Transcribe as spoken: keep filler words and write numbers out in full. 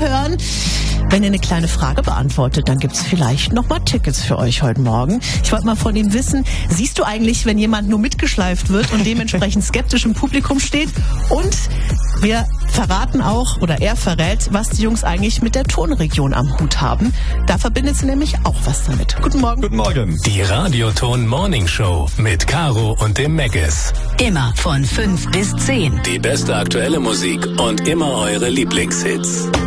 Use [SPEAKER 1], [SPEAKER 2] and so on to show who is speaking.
[SPEAKER 1] hören. Wenn ihr eine kleine Frage beantwortet, dann gibt's vielleicht nochmal Tickets für euch heute Morgen. Ich wollte mal von Ihnen wissen, siehst du eigentlich, wenn jemand nur mitgeschleift wird und dementsprechend skeptisch im Publikum steht? Und wir verraten auch, oder er verrät, was die Jungs eigentlich mit der Tonregion am Hut haben. Da verbindet sie nämlich auch was damit. Guten Morgen.
[SPEAKER 2] Guten Morgen.
[SPEAKER 3] Die Radioton Morning Show mit Caro und dem Meggis.
[SPEAKER 4] Immer von fünf bis zehn.
[SPEAKER 3] Die beste aktuelle Musik und immer eure Lieblingshits.